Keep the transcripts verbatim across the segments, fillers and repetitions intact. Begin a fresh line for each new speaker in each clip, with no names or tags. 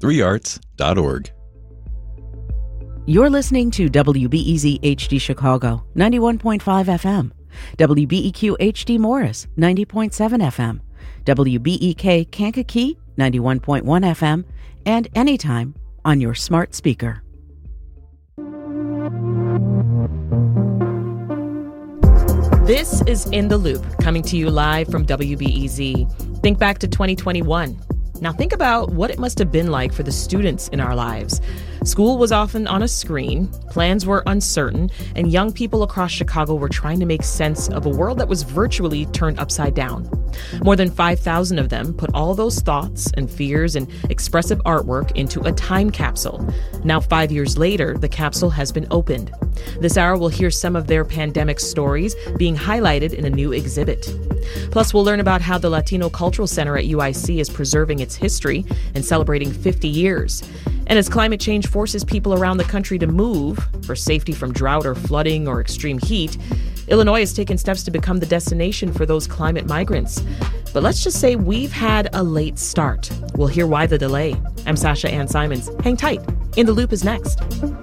three arts dot org.
You're listening to W B E Z H D Chicago, ninety-one point five F M, W B E Q H D Morris, ninety point seven F M, W B E K Kankakee, ninety-one point one F M, and anytime on your smart speaker.
This is In the Loop, coming to you live from W B E Z. Think back to twenty twenty-one. Now think about what it must have been like for the students in our lives. School was often on a screen, plans were uncertain, and young people across Chicago were trying to make sense of a world that was virtually turned upside down. More than five thousand of them put all those thoughts and fears and expressive artwork into a time capsule. Now, five years later, the capsule has been opened. This hour, we'll hear some of their pandemic stories being highlighted in a new exhibit. Plus, we'll learn about how the Latino Cultural Center at U I C is preserving its history and celebrating fifty years. And as climate change forces people around the country to move for safety from drought or flooding or extreme heat, Illinois has taken steps to become the destination for those climate migrants. But let's just say we've had a late start. We'll hear why the delay. I'm Sasha Ann Simons. Hang tight. In the Loop is next.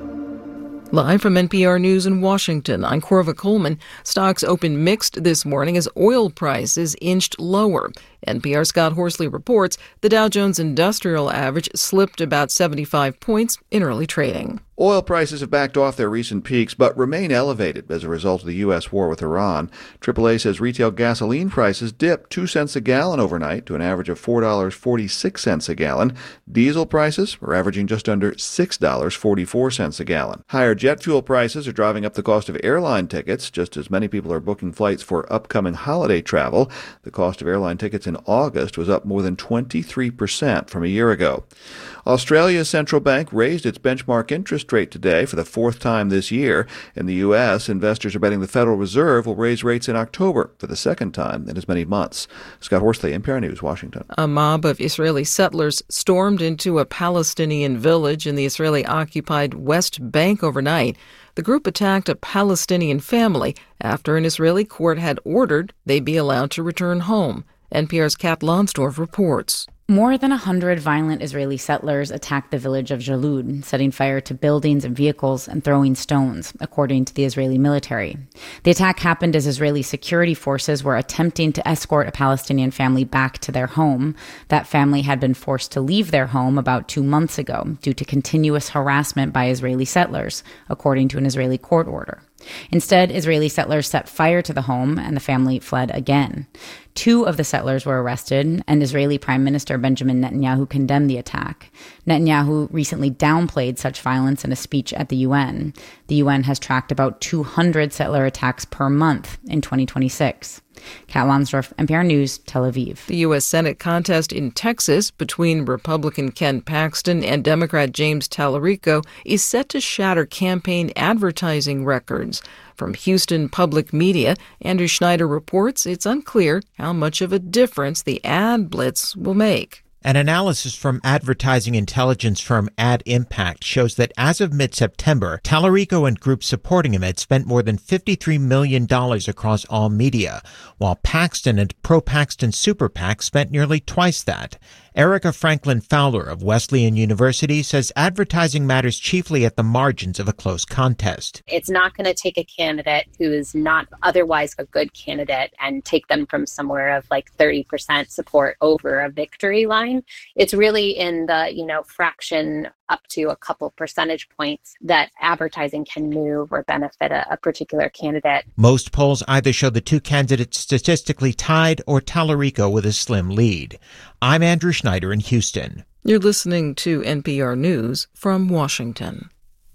Live from N P R News in Washington, I'm Corva Coleman. Stocks opened mixed this morning as oil prices inched lower. N P R's Scott Horsley reports the Dow Jones Industrial Average slipped about seventy-five points in early trading.
Oil prices have backed off their recent peaks, but remain elevated as a result of the U S war with Iran. triple A says retail gasoline prices dipped two cents a gallon overnight to an average of four dollars and forty-six cents a gallon. Diesel prices are averaging just under six dollars and forty-four cents a gallon. Higher jet fuel prices are driving up the cost of airline tickets, just as many people are booking flights for upcoming holiday travel. The cost of airline tickets in August was up more than twenty-three percent from a year ago. Australia's central bank raised its benchmark interest rate today for the fourth time this year. In the U S, investors are betting the Federal Reserve will raise rates in October for the second time in as many months. Scott Horsley, N P R News, Washington.
A mob of Israeli settlers stormed into a Palestinian village in the Israeli-occupied West Bank overnight. The group attacked a Palestinian family after an Israeli court had ordered they be allowed to return home. N P R's Kat Lonsdorf reports.
More than a hundred violent Israeli settlers attacked the village of Jalud, setting fire to buildings and vehicles and throwing stones, according to the Israeli military. The attack happened as Israeli security forces were attempting to escort a Palestinian family back to their home. That family had been forced to leave their home about two months ago due to continuous harassment by Israeli settlers, according to an Israeli court order. Instead, Israeli settlers set fire to the home and the family fled again. Two of the settlers were arrested, and Israeli Prime Minister Benjamin Netanyahu condemned the attack. Netanyahu recently downplayed such violence in a speech at the U N. The U N has tracked about two hundred settler attacks per month in twenty twenty-six. Kat Lonsdorf, N P R News, Tel Aviv.
The U S Senate contest in Texas between Republican Ken Paxton and Democrat James Tallarico is set to shatter campaign advertising records. From Houston Public Media, Andrew Schneider reports it's unclear how much of a difference the ad blitz will make.
An analysis from advertising intelligence firm Ad Impact shows that as of mid-September, Tallarico and groups supporting him had spent more than fifty-three million dollars across all media, while Paxton and pro-Paxton Super PAC spent nearly twice that. Erica Franklin Fowler of Wesleyan University says advertising matters chiefly at the margins of a close contest.
It's not going to take a candidate who is not otherwise a good candidate and take them from somewhere of like thirty percent support over a victory line. It's really in the, you know, fraction up to a couple percentage points that advertising can move or benefit a, a particular candidate.
Most polls either show the two candidates statistically tied or Tallarico with a slim lead. I'm Andrew Schneider in Houston.
You're listening to N P R News from Washington.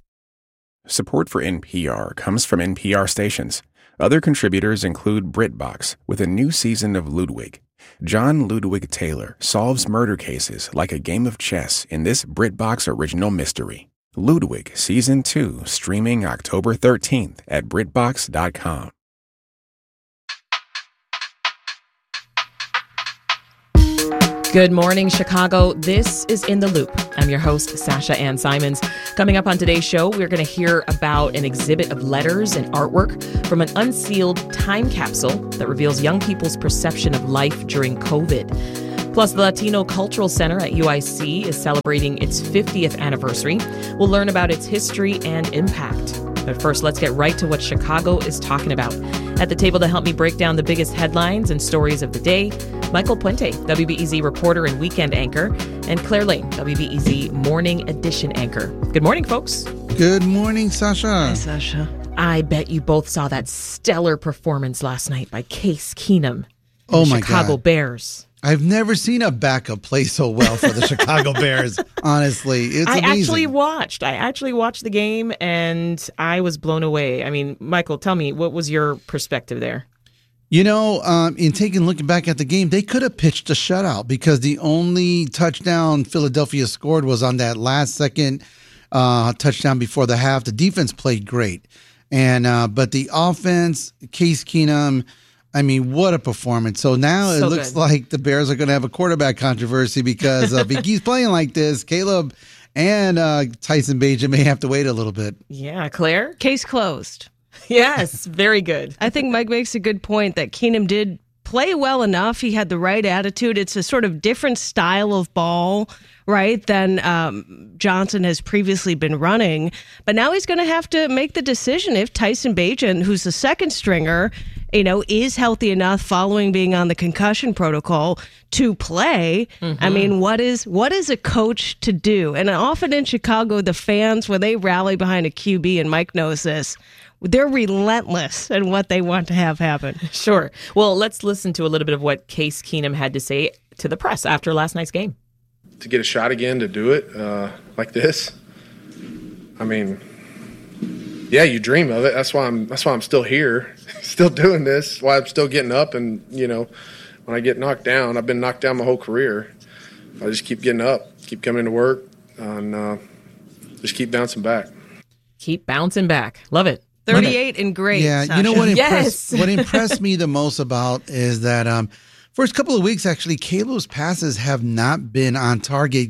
Support for N P R comes from N P R stations. Other contributors include BritBox with a new season of Ludwig. John Ludwig Taylor solves murder cases like a game of chess in this BritBox original mystery. Ludwig Season two streaming October thirteenth at BritBox dot com.
Good morning, Chicago. This is In the Loop. I'm your host, Sasha Ann Simons. Coming up on today's show, we're going to hear about an exhibit of letters and artwork from an unsealed time capsule that reveals young people's perception of life during COVID. Plus, the Latino Cultural Center at U I C is celebrating its fiftieth anniversary. We'll learn about its history and impact. But first, let's get right to what Chicago is talking about. At the table to help me break down the biggest headlines and stories of the day, Michael Puente, W B E Z reporter and weekend anchor, and Claire Lane, W B E Z morning edition anchor. Good morning, folks.
Good morning, Sasha.
Hi, Sasha. I bet you both saw that stellar performance last night by Case Keenum.
Oh, my
Chicago
God.
Bears.
I've never seen a backup play so well for the Chicago Bears, honestly. It's
I
amazing.
actually watched. I actually watched the game, and I was blown away. I mean, Michael, tell me, what was your perspective there?
You know, um, in taking looking back at the game, they could have pitched a shutout because the only touchdown Philadelphia scored was on that last second uh, touchdown before the half. The defense played great. and uh, But the offense, Case Keenum, I mean, what a performance. So now
so
it looks
good.
like the Bears are going to have a quarterback controversy because uh, if he keeps playing like this, Caleb and uh, Tyson Bagent may have to wait a little bit.
Yeah, Claire?
Case closed.
Yes, very good.
I think Mike makes a good point that Keenum did play well enough. He had the right attitude. It's a sort of different style of ball, right, than um, Johnson has previously been running. But now he's going to have to make the decision if Tyson Bagent, who's the second stringer, you know, is healthy enough following being on the concussion protocol to play. Mm-hmm. I mean, what is what is a coach to do? And often in Chicago, the fans, when they rally behind a Q B, and Mike knows this, they're relentless in what they want to have happen.
Sure. Well, let's listen to a little bit of what Case Keenum had to say to the press after last night's game.
To get a shot again, to do it uh, like this, I mean, yeah, you dream of it. That's why I'm. That's why I'm still here, still doing this. Why I'm still getting up, and you know, when I get knocked down, I've been knocked down my whole career. I just keep getting up, keep coming to work, and uh, just keep bouncing back.
Keep bouncing back. Love it.
thirty-eight and great.
Yeah,
Sasha.
you know what impressed
Yes.
what impressed me the most about is that um, first couple of weeks actually, Caleb's passes have not been on target.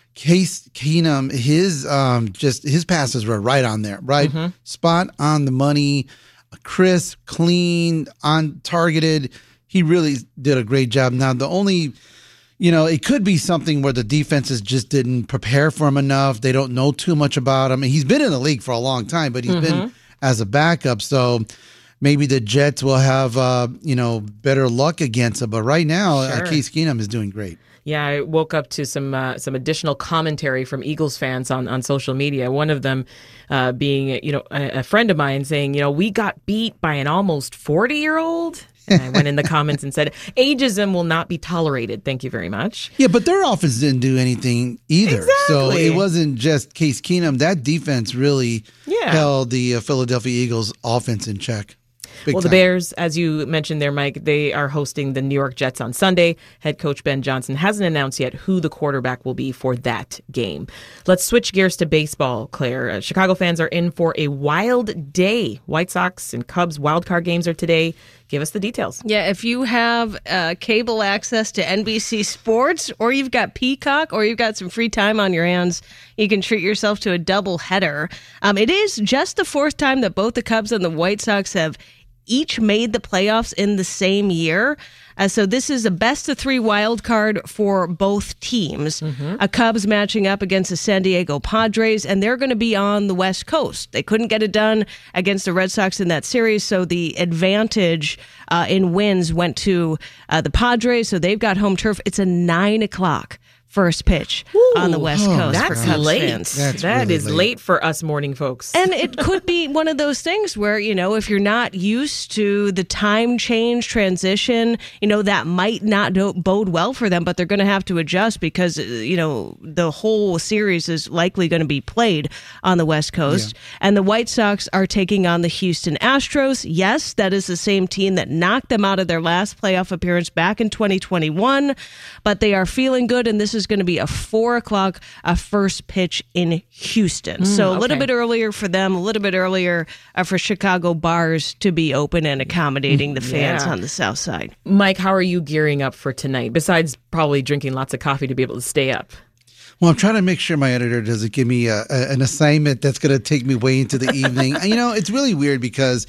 Case Keenum, his um, just his passes were right on there, right
Mm-hmm.
spot on the money, crisp, clean, on targeted. He really did a great job. Now the only, you know, it could be something where the defenses just didn't prepare for him enough. They don't know too much about him. And he's been in the league for a long time, but he's
Mm-hmm.
been as a backup. So maybe the Jets will have, uh, you know, better luck against him. But right now,
Sure.
uh, Case Keenum is doing great.
Yeah, I woke up to some uh, some additional commentary from Eagles fans on, on social media. One of them uh, being, you know, a, a friend of mine saying, you know, we got beat by an almost forty-year-old. And I went in the comments and said, ageism will not be tolerated. Thank you very much.
Yeah, but their offense didn't do anything either. So
Exactly.
it wasn't just Case Keenum. That defense really
Yeah.
held the uh, Philadelphia Eagles offense in check. Big
Well,
time.
the Bears, as you mentioned there, Mike, they are hosting the New York Jets on Sunday. Head coach Ben Johnson hasn't announced yet who the quarterback will be for that game. Let's switch gears to baseball, Claire. Uh, Chicago fans are in for a wild day. White Sox and Cubs wildcard games are today. Give us the details.
Yeah, if you have uh, cable access to N B C Sports, or you've got Peacock, or you've got some free time on your hands, you can treat yourself to a double header. Um, it is just the fourth time that both the Cubs and the White Sox have each made the playoffs in the same year. Uh, so this is a best of three wild card for both teams. Mm-hmm. A Cubs matching up against the San Diego Padres, and they're going to be on the West Coast. They couldn't get it done against the Red Sox in that series, so the advantage uh, in wins went to uh, the Padres, so they've got home turf. It's a nine o'clock first pitch
Ooh,
on the West
oh,
Coast
That's
for Cubs
late.
fans.
That's
That
really
is
late.
late for us morning folks.
And it could be one of those things where, you know, if you're not used to the time change transition, you know, that might not do- bode well for them, but they're going to have to adjust because, uh, you know, the whole series is likely going to be played on the West Coast. Yeah. And the White Sox are taking on the Houston Astros. Yes, that is the same team that knocked them out of their last playoff appearance back in twenty twenty-one, but they are feeling good, and this is going to be a four o'clock uh, first pitch in Houston. Mm, so a
okay.
little bit earlier for them, a little bit earlier uh, for Chicago bars to be open and accommodating the fans
Yeah.
on the south side.
Mike, how are you gearing up for tonight, besides probably drinking lots of coffee to be able to stay up?
Well, I'm trying to make sure my editor doesn't give me a, a, an assignment that's going to take me way into the evening. You know, it's really weird because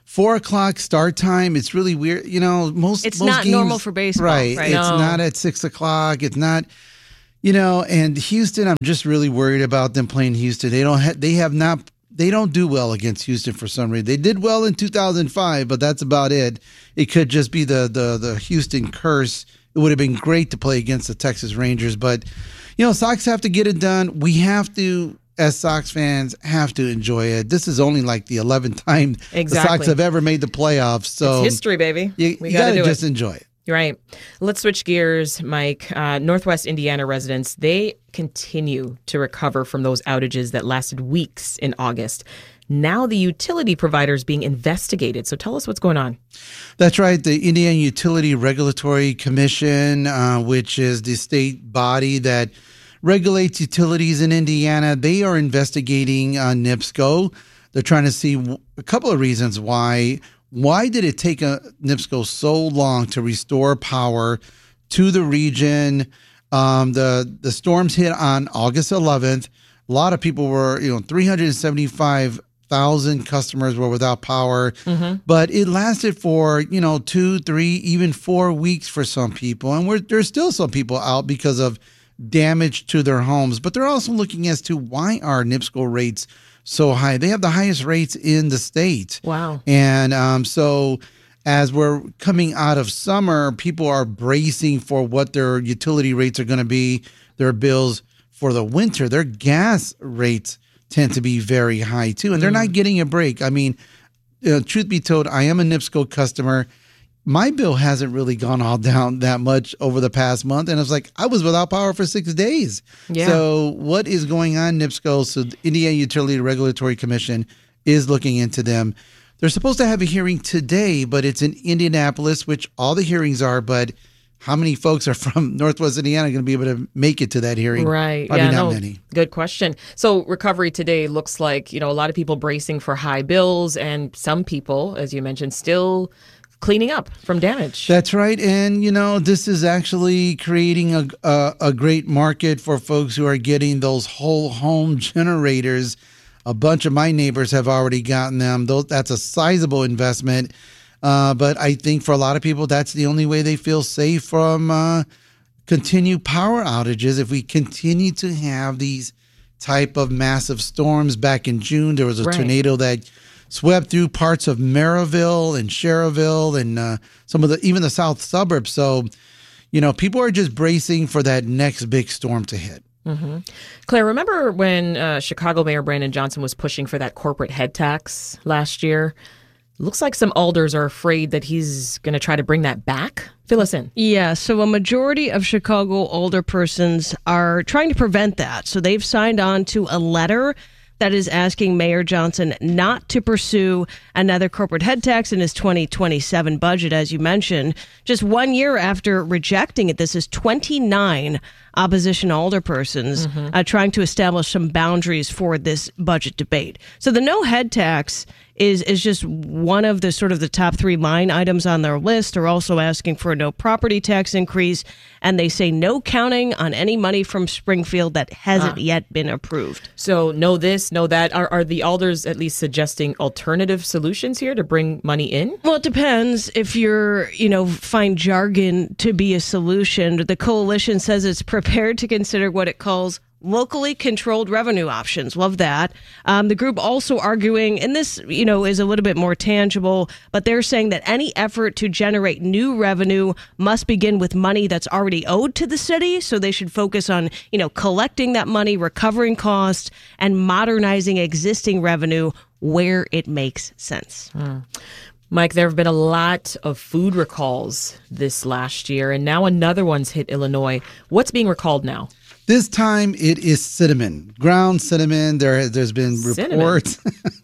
four o'clock start time. It's really weird. You know, most
It's
most
not
games,
normal for baseball,
right?
right?
It's
No.
not at six o'clock. It's not. You know, and Houston, I'm just really worried about them playing Houston. They don't. Ha- they have not. They don't do well against Houston for some reason. They did well in two thousand five, but that's about it. It could just be the the the Houston curse. It would have been great to play against the Texas Rangers, but you know, Sox have to get it done. We have to, as Sox fans, have to enjoy it. This is only like the eleventh time the
Exactly.
Sox have ever made the playoffs. So
It's history, baby.
You,
we
you
got to
gotta
do
just
it.
enjoy it.
Right. Let's switch gears, Mike. Uh, Northwest Indiana residents, they continue to recover from those outages that lasted weeks in August. Now the utility provider is being investigated. So tell us what's going on.
That's right. The Indiana Utility Regulatory Commission, uh, which is the state body that regulates utilities in Indiana, they are investigating uh, NIPSCO. They're trying to see w- a couple of reasons why. Why did it take a NIPSCO so long to restore power to the region? Um, the the storms hit on August eleventh. A lot of people were, you know, three hundred seventy-five thousand customers were without power,
Mm-hmm.
but it lasted for, you know, two, three, even four weeks for some people. And we're, there's still some people out because of damage to their homes. But they're also looking as to why are NIPSCO rates so high. They have the highest rates in the state.
Wow.
And um, so as we're coming out of summer, people are bracing for what their utility rates are going to be, their bills for the winter. Their gas rates tend to be very high too, and they're not getting a break. I mean, uh, truth be told, I am a NIPSCO customer. My bill hasn't really gone all down that much over the past month. And it's like, I was without power for six days.
Yeah.
So what is going on, NIPSCO? So the Indiana Utility Regulatory Commission is looking into them. They're supposed to have a hearing today, but it's in Indianapolis, which all the hearings are. But how many folks are from Northwest Indiana going to be able to make it to that hearing?
Right.
Probably
yeah,
not
no,
many.
Good question. So recovery today looks like, you know, a lot of people bracing for high bills and some people, as you mentioned, still cleaning up from damage.
That's right. And, you know, this is actually creating a, a, a great market for folks who are getting those whole home generators. A bunch of my neighbors have already gotten them. Those, that's a sizable investment. Uh, but I think for a lot of people, that's the only way they feel safe from uh, continued power outages. If we continue to have these type of massive storms, back in June, there was a
Right.
tornado that swept through parts of Maryville and Cherville and uh, some of the, even the south suburbs. So, you know, people are just bracing for that next big storm to hit.
Mm-hmm. Claire, remember when uh, Chicago Mayor Brandon Johnson was pushing for that corporate head tax last year? Looks like some alders are afraid that he's going to try to bring that back. Fill us in.
Yeah, so a majority of Chicago alderpersons are trying to prevent that. So they've signed on to a letter that is asking Mayor Johnson not to pursue another corporate head tax in his twenty twenty-seven budget, as you mentioned. Just one year after rejecting it, this is twenty-nine opposition alderpersons
Mm-hmm.
uh, trying to establish some boundaries for this budget debate. So the no head tax is is just one of the sort of the top three line items on their list. They're also asking for a no property tax increase, and they say no counting on any money from Springfield that hasn't
Ah.
yet been approved.
So know this, know that. Are, are the alders at least suggesting alternative solutions here to bring money in?
Well, it depends if you're, you know, find jargon to be a solution. The coalition says it's prepared to consider what it calls locally controlled revenue options. Love that. Um, the group also arguing, and this, you know, is a little bit more tangible, but they're saying that any effort to generate new revenue must begin with money that's already owed to the city. So they should focus on, you know, collecting that money, recovering costs, and modernizing existing revenue where it makes sense.
Hmm. Mike, there have been a lot of food recalls this last year, and now another one's hit Illinois. What's being recalled now?
This time it is cinnamon, ground cinnamon. There, there's been
Cinnamon.
reports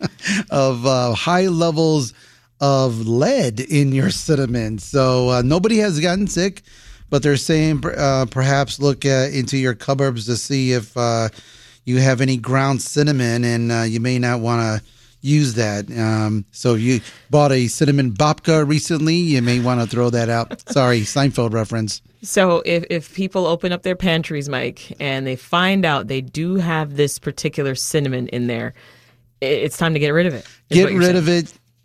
of uh, high levels of lead in your cinnamon. So uh, nobody has gotten sick, but they're saying uh, perhaps look uh, into your cupboards to see if uh, you have any ground cinnamon, and uh, you may not want to use that. Um, so if you bought a cinnamon babka recently, you may want to throw that out. Sorry, Seinfeld reference.
So if, if people open up their pantries, Mike, and they find out they do have this particular cinnamon in there, i- it's time to get rid of it. is
Get
what you're
rid
saying.
of it.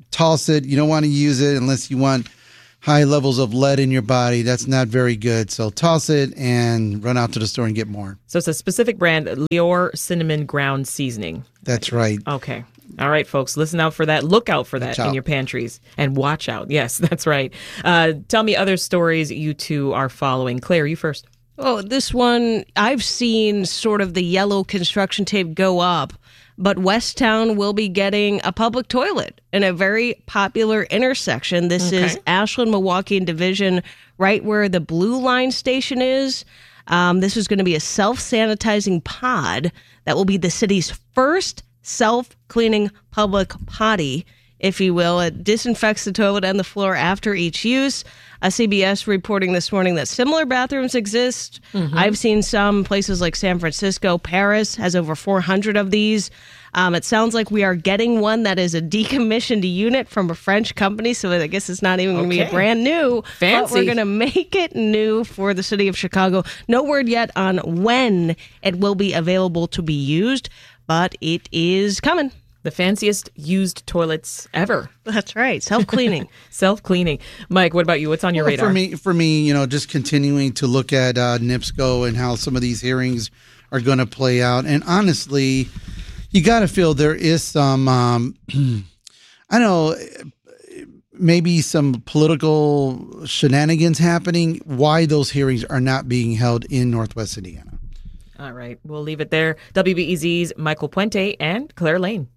toss it. You don't want to use it unless you want high levels of lead in your body. That's not very good. So toss it and run out to the store and get more.
So it's a specific brand, Lior Cinnamon Ground Seasoning.
That's right.
Okay. All right, folks, listen out for that. Look out for that
Watch
in
out.
your pantries. And watch out. Yes, that's right. Uh, tell me other stories you two are following. Claire, you first.
Oh, this one, I've seen sort of the yellow construction tape go up, but Westtown will be getting a public toilet in a very popular intersection. This
Okay.
is Ashland, Milwaukee, and Division, right where the Blue Line station is. Um, this is going to be a self-sanitizing pod that will be the city's first self-cleaning public potty, if you will. It disinfects the toilet and the floor after each use. A C B S reporting this morning that similar bathrooms exist.
Mm-hmm.
I've seen some places like San Francisco. Paris has over four hundred of these. Um, it sounds like we are getting one that is a decommissioned unit from a French company, so I guess it's not even going to be
Okay.
brand new.
Fancy.
But we're going to make it new for the city of Chicago. No word yet on when it will be available to be used, but it is coming.
The fanciest used toilets ever.
That's right. Self-cleaning.
Self-cleaning. Mike, what about you? What's on your
Well,
radar?
For me, for me, you know, just continuing to look at uh, NIPSCO and how some of these hearings are going to play out. And honestly, you got to feel there is some, um, I don't know, maybe some political shenanigans happening, why those hearings are not being held in Northwest Indiana.
All right. We'll leave it there. W B E Z's Michael Puente and Claire Lane.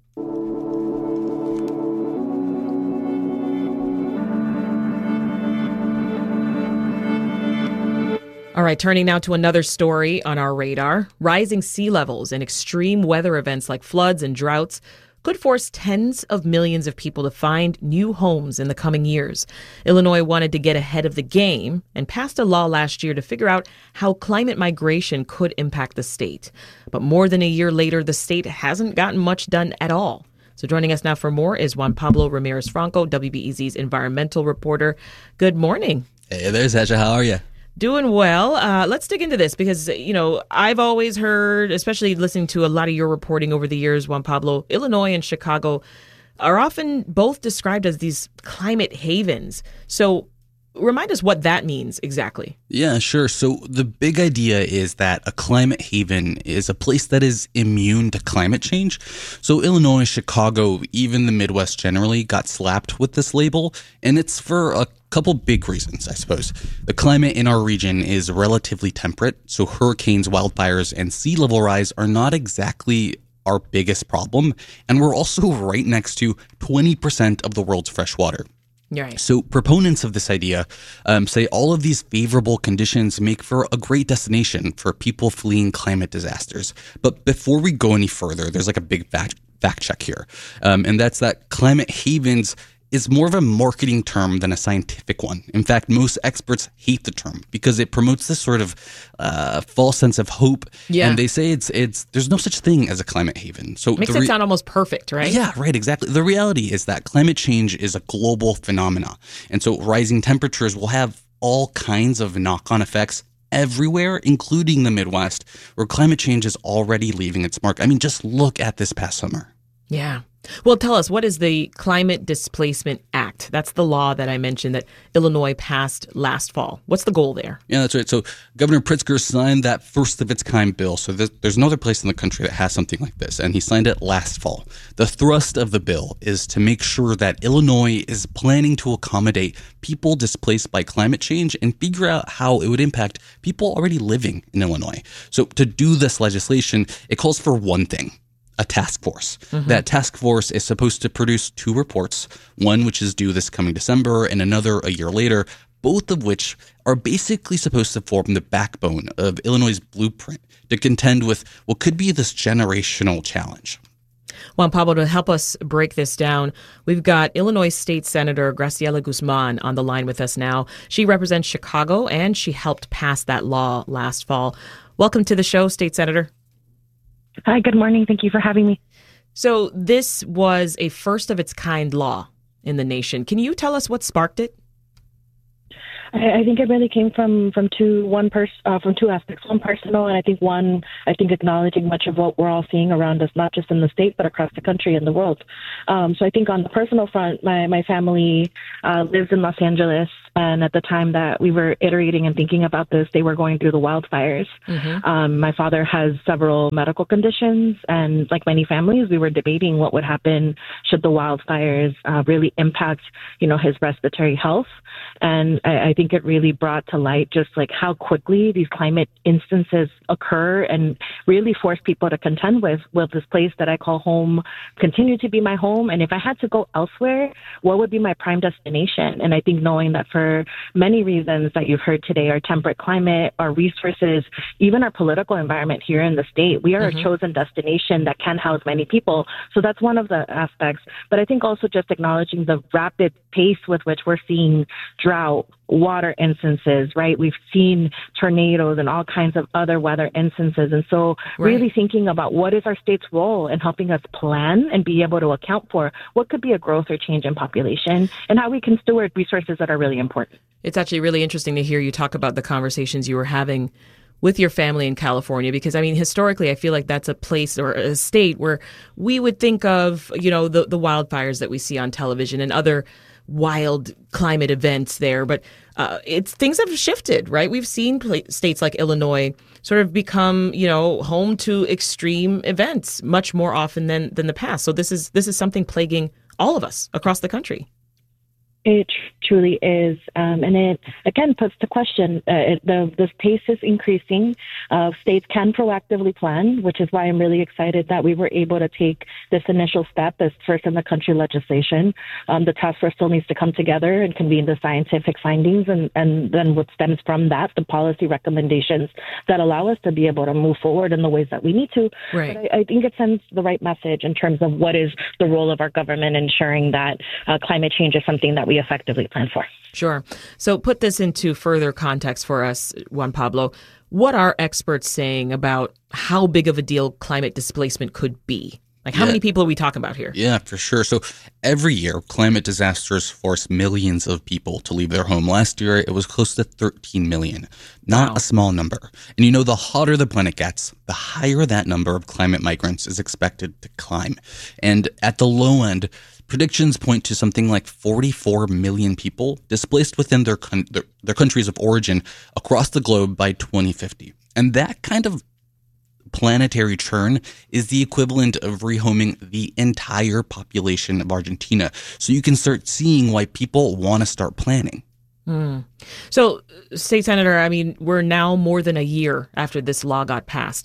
All right, turning now to another story on our radar. Rising sea levels and extreme weather events like floods and droughts could force tens of millions of people to find new homes in the coming years. Illinois wanted to get ahead of the game and passed a law last year to figure out how climate migration could impact the state. But more than a year later, the state hasn't gotten much done at all. So joining us now for more is Juan Pablo Ramirez-Franco, W B E Z's environmental reporter. Good morning.
Hey there, Sasha. How are you?
Doing well. Uh, let's dig into this because, you know, I've always heard, especially listening to a lot of your reporting over the years, Juan Pablo, Illinois and Chicago are often both described as these climate havens. So remind us what that means exactly.
Yeah, sure. So the big idea is that a climate haven is a place that is immune to climate change. So Illinois, Chicago, even the Midwest generally got slapped with this label, and it's for a couple big reasons, I suppose. The climate in our region is relatively temperate, so hurricanes, wildfires, and sea level rise are not exactly our biggest problem, and we're also right next to twenty percent of the world's fresh water.
Right.
So proponents of this idea um, say all of these favorable conditions make for a great destination for people fleeing climate disasters. But before we go any further, there's like a big fact, fact check here, um, and that's that climate havens is more of a marketing term than a scientific one. In fact, most experts hate the term because it promotes this sort of uh, false sense of hope.
Yeah.
And they say it's it's there's no such thing as a climate haven. So
Makes
the
it
re-
sound almost perfect, right?
Yeah, right, exactly. The reality is that climate change is a global phenomena. And so rising temperatures will have all kinds of knock-on effects everywhere, including the Midwest, where climate change is already leaving its mark. I mean, just look at this past summer.
Yeah. Well, tell us, what is the Climate Displacement Act? That's the law that I mentioned that Illinois passed last fall. What's the goal there?
Yeah, that's right. So Governor Pritzker signed that first of its kind bill. So there's, there's no other place in the country that has something like this, and he signed it last fall. The thrust of the bill is to make sure that Illinois is planning to accommodate people displaced by climate change and figure out how it would impact people already living in Illinois. So to do this legislation, it calls for one thing: a task force. Mm-hmm. That task force is supposed to produce two reports, one which is due this coming December and another a year later, both of which are basically supposed to form the backbone of Illinois' blueprint to contend with what could be this generational challenge.
Juan Pablo, to help us break this down, we've got Illinois State Senator Graciela Guzman on the line with us now. She represents Chicago, and she helped pass that law last fall. Welcome to the show, State Senator.
Hi, good morning. Thank you for having me.
So this was a first of its kind law in the nation. Can you tell us what sparked it?
I, I think it really came from from two one pers- uh, from two aspects. One personal, and I think one I think acknowledging much of what we're all seeing around us, not just in the state but across the country and the world. Um, so I think on the personal front, my my family uh, lives in Los Angeles, and at the time that we were iterating and thinking about this, they were going through the wildfires. Mm-hmm. Um, my father has several medical conditions, and like many families, we were debating what would happen should the wildfires uh, really impact, you know, his respiratory health. And I, I think it really brought to light just like how quickly these climate instances occur and really force people to contend with, will this place that I call home continue to be my home? And if I had to go elsewhere, what would be my prime destination? And I think knowing that for many reasons that you've heard today, our temperate climate, our resources, even our political environment here in the state, we are mm-hmm. a chosen destination that can house many people. So that's one of the aspects. But I think also just acknowledging the rapid pace with which we're seeing drought, water instances, right? We've seen tornadoes and all kinds of other weather instances. And so right. really thinking about what is our state's role in helping us plan and be able to account for what could be a growth or change in population and how we can steward resources that are really important.
It's actually really interesting to hear you talk about the conversations you were having with your family in California, because I mean, historically, I feel like that's a place or a state where we would think of, you know, the, the wildfires that we see on television and other wild climate events there. But uh, it's things have shifted, right? We've seen pl- states like Illinois sort of become, you know, home to extreme events much more often than than the past. So this is this is something plaguing all of us across the country.
It truly is. Um, and it, again, puts to question, uh, it, the, the pace is increasing. Uh, states can proactively plan, which is why I'm really excited that we were able to take this initial step as first in the country legislation. Um, the task force still needs to come together and convene the scientific findings, and, and then what stems from that, the policy recommendations that allow us to be able to move forward in the ways that we need to.
Right.
But I, I think it sends the right message in terms of what is the role of our government ensuring that uh, climate change is something that we effectively plan for.
Sure. So put this into further context for us, Juan Pablo. What are experts saying about how big of a deal climate displacement could be? Like, how yeah. many people are we talking about here?
Yeah, for sure. So every year, climate disasters force millions of people to leave their home. Last year, it was close to thirteen million. Not wow. a small number. And you know, the hotter the planet gets, the higher that number of climate migrants is expected to climb. And at the low end, predictions point to something like forty-four million people displaced within their, con- their their countries of origin across the globe by twenty fifty. And that kind of planetary churn is the equivalent of rehoming the entire population of Argentina. So you can start seeing why people want to start planning.
Mm. So, State Senator, I mean, we're now more than a year after this law got passed.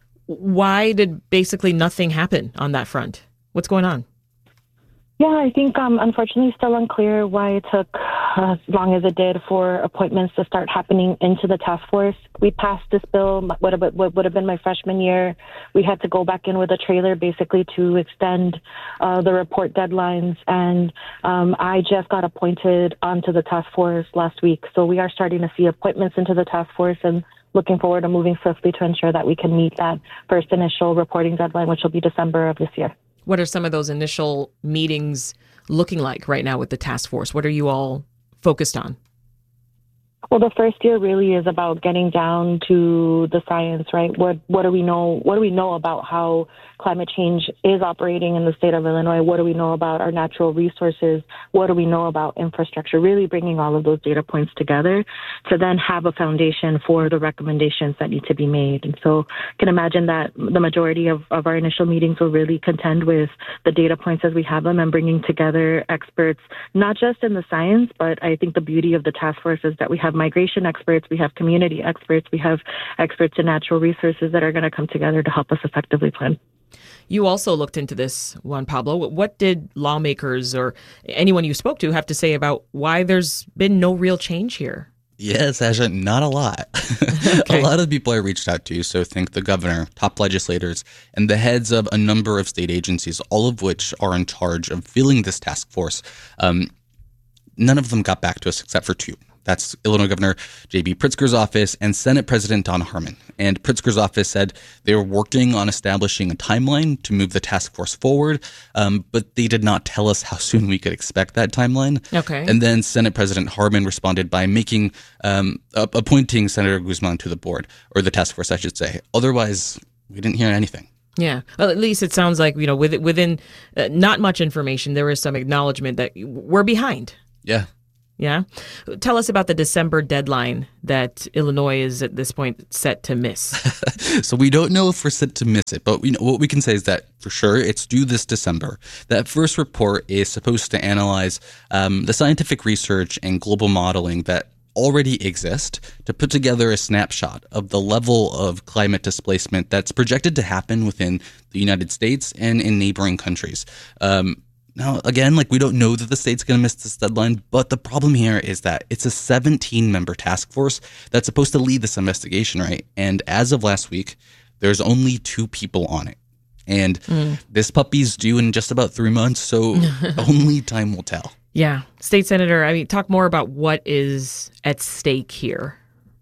Why did basically nothing happen on that front? What's going on?
Yeah, I think um, unfortunately still unclear why it took uh, as long as it did for appointments to start happening into the task force. We passed this bill, what would, what would have been my freshman year. We had to go back in with a trailer basically to extend uh, the report deadlines. And um, I just got appointed onto the task force last week. So we are starting to see appointments into the task force and looking forward to moving swiftly to ensure that we can meet that first initial reporting deadline, which will be December of this year.
What are some of those initial meetings looking like right now with the task force? What are you all focused on?
Well, the first year really is about getting down to the science, right? What what do we know? What do we know about how climate change is operating in the state of Illinois? What do we know about our natural resources? What do we know about infrastructure? Really bringing all of those data points together to then have a foundation for the recommendations that need to be made. And so I can imagine that the majority of, of our initial meetings will really contend with the data points as we have them and bringing together experts, not just in the science, but I think the beauty of the task force is that we have migration experts, we have community experts, we have experts in natural resources that are going to come together to help us effectively plan.
You also looked into this, Juan Pablo. What did lawmakers or anyone you spoke to have to say about why there's been no real change here?
Yes, Asha, not a lot. Okay. A lot of people I reached out to, so think the governor, top legislators, and the heads of a number of state agencies, all of which are in charge of filling this task force. Um, none of them got back to us except for two. That's Illinois Governor J B Pritzker's office and Senate President Don Harmon. And Pritzker's office said they were working on establishing a timeline to move the task force forward, um, but they did not tell us how soon we could expect that timeline.
Okay.
And then Senate President Harmon responded by making um, appointing Senator Guzman to the board, or the task force, I should say. Otherwise, we didn't hear anything.
Yeah. Well, at least it sounds like, you know, with, within uh, not much information, there is some acknowledgement that we're behind.
Yeah.
Yeah. Tell us about the December deadline that Illinois is at this point set to miss.
So we don't know if we're set to miss it, but we know, what we can say is that for sure it's due this December. That first report is supposed to analyze um, the scientific research and global modeling that already exist to put together a snapshot of the level of climate displacement that's projected to happen within the United States and in neighboring countries. Um, Now, again, like we don't know that the state's going to miss this deadline, but the problem here is that it's a seventeen-member task force that's supposed to lead this investigation, right? And as of last week, there's only two people on it. And mm. this puppy's due in just about three months, so only time will tell.
Yeah. State Senator, I mean, talk more about what is at stake here.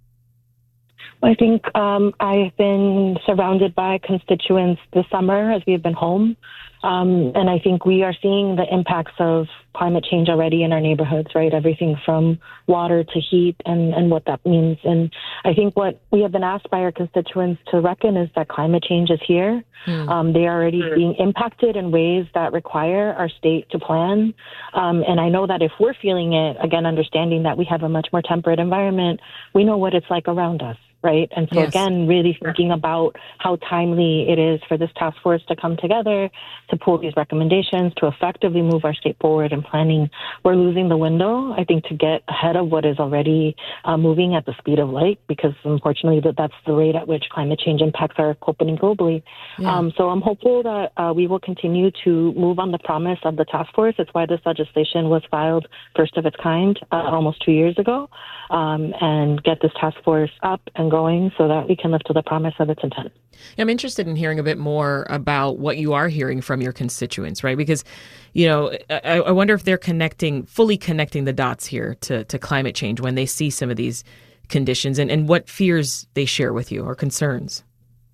I think um, I've been surrounded by constituents this summer as we've been home. Um, and I think we are seeing the impacts of climate change already in our neighborhoods, right? Everything from water to heat and, and what that means. And I think what we have been asked by our constituents to reckon is that climate change is here. Mm. Um, they are already mm. being impacted in ways that require our state to plan. Um, and I know that if we're feeling it, again, understanding that we have a much more temperate environment, we know what it's like around us. Right. And so, yes. again, really thinking about how timely it is for this task force to come together, to pull these recommendations, to effectively move our state forward in planning. We're losing the window, I think, to get ahead of what is already uh, moving at the speed of light, because unfortunately that that's the rate at which climate change impacts are happening globally. Yeah. Um, so I'm hopeful that uh, we will continue to move on the promise of the task force. It's why this legislation was filed first of its kind uh, almost two years ago, um, and get this task force up and going so that we can live to the promise of its intent.
I'm interested in hearing a bit more about what you are hearing from your constituents, right? Because, you know, I, I wonder if they're connecting, fully connecting the dots here to, to climate change when they see some of these conditions, and, and what fears they share with you or concerns.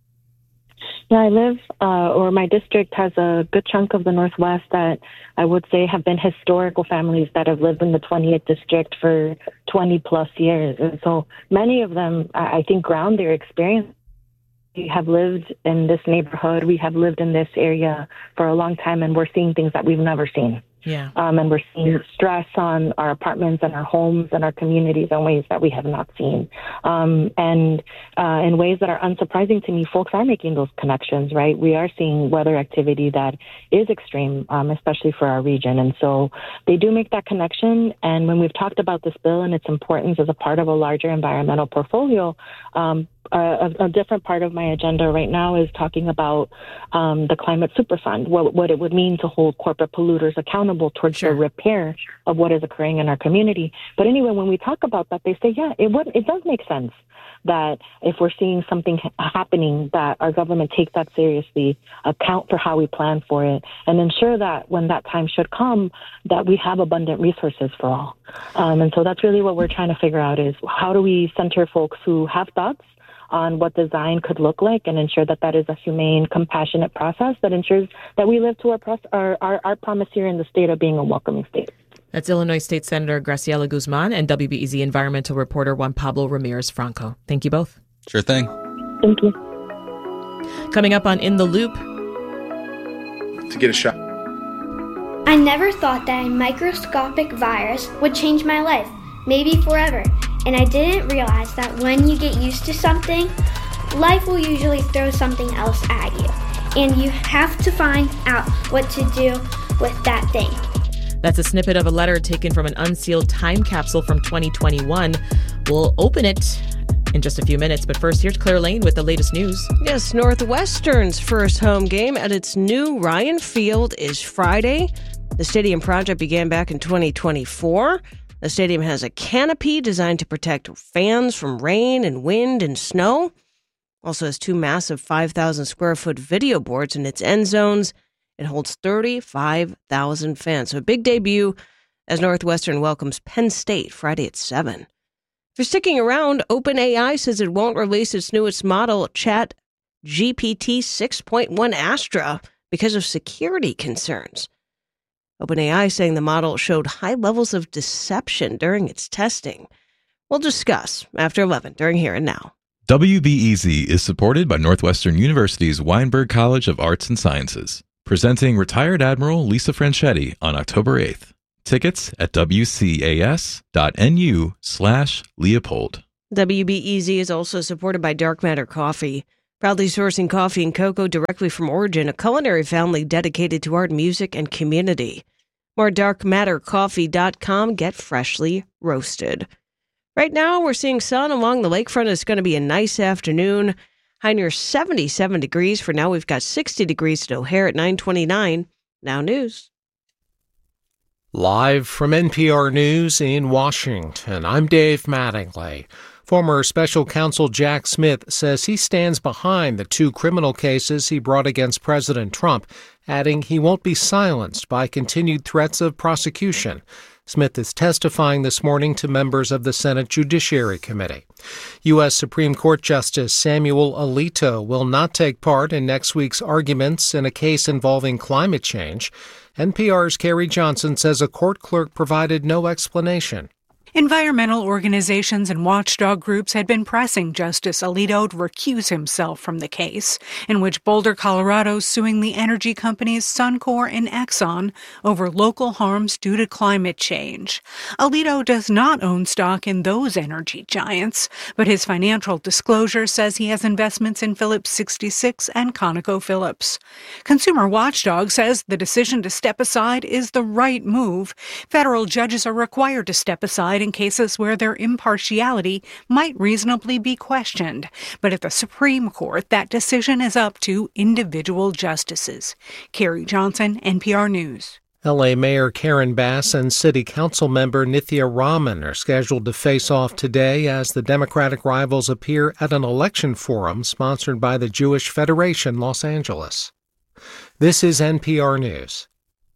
Yeah, I live, uh, or my district has a good chunk of the Northwest that I would say have been historical families that have lived in the twentieth district for twenty plus years. And so many of them, I think, ground their experience. We have lived in this neighborhood. We have lived in this area for a long time, and we're seeing things that we've never seen.
Yeah.
Um, and we're seeing stress on our apartments and our homes and our communities in ways that we have not seen. Um, and uh, in ways that are unsurprising to me, folks are making those connections, right? We are seeing weather activity that is extreme, um, especially for our region. And so they do make that connection. And when we've talked about this bill and its importance as a part of a larger environmental portfolio, um, Uh, a, a different part of my agenda right now is talking about um, the Climate Superfund, what, what it would mean to hold corporate polluters accountable towards sure. the repair of what is occurring in our community. But anyway, when we talk about that, they say, yeah, it would, it does make sense that if we're seeing something ha- happening, that our government take that seriously, account for how we plan for it, and ensure that when that time should come, that we have abundant resources for all. Um, and so that's really what we're trying to figure out is how do we center folks who have thoughts on what design could look like and ensure that that is a humane, compassionate process that ensures that we live to our, pros- our, our, our promise here in the state of being a welcoming state.
That's Illinois State Senator Graciela Guzman and W B E Z environmental reporter Juan Pablo Ramirez Franco. Thank you both.
Sure thing.
Thank you.
Coming up on In the Loop.
To get a shot.
I never thought that a microscopic virus would change my life, maybe forever. And I didn't realize that when you get used to something, life will usually throw something else at you. And you have to find out what to do with that thing.
That's a snippet of a letter taken from an unsealed time capsule from twenty twenty-one. We'll open it in just a few minutes, but first, here's Claire Lane with the latest news.
Yes, Northwestern's first home game at its new Ryan Field is Friday. The stadium project began back in twenty twenty-four. The stadium has a canopy designed to protect fans from rain and wind and snow. Also has two massive five thousand square foot video boards in its end zones. It holds thirty-five thousand fans. So a big debut as Northwestern welcomes Penn State Friday at seven. For sticking around, OpenAI says it won't release its newest model, Chat G P T six point one Astra, because of security concerns. OpenAI saying the model showed high levels of deception during its testing. We'll discuss after eleven during Here and Now.
W B E Z is supported by Northwestern University's Weinberg College of Arts and Sciences, presenting retired Admiral Lisa Franchetti on October eighth. Tickets at wcas.nu slash Leopold.
W B E Z is also supported by Dark Matter Coffee, proudly sourcing coffee and cocoa directly from Origin, a culinary family dedicated to art, music, and community. More dark matter coffee dot com. Get freshly roasted. Right now, we're seeing sun along the lakefront. It's going to be a nice afternoon. High near seventy-seven degrees. For now, we've got sixty degrees at O'Hare at nine twenty-nine. Now news.
Live from N P R News in Washington, I'm Dave Mattingly. Former Special Counsel Jack Smith says he stands behind the two criminal cases he brought against President Trump, adding he won't be silenced by continued threats of prosecution. Smith is testifying this morning to members of the Senate Judiciary Committee. U S. Supreme Court Justice Samuel Alito will not take part in next week's arguments in a case involving climate change. N P R's Carrie Johnson says a court clerk provided no explanation.
Environmental organizations and watchdog groups had been pressing Justice Alito to recuse himself from the case, in which Boulder, Colorado is suing the energy companies Suncor and Exxon over local harms due to climate change. Alito does not own stock in those energy giants, but his financial disclosure says he has investments in Phillips sixty-six and ConocoPhillips. Consumer Watchdog says the decision to step aside is the right move. Federal judges are required to step aside in cases where their impartiality might reasonably be questioned. But at the Supreme Court, that decision is up to individual justices. Carrie Johnson, N P R News.
L A. Mayor Karen Bass and City Council member Nithya Raman are scheduled to face off today as the Democratic rivals appear at an election forum sponsored by the Jewish Federation Los Angeles. This is N P R News.